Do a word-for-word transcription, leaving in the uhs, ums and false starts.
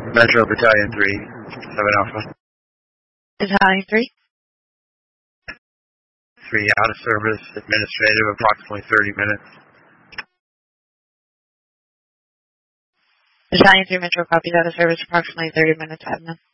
Metro Battalion three, seven Alpha. Battalion three? three out of service, administrative, approximately thirty minutes. Battalion three Metro, copies out of service, approximately thirty minutes, admin.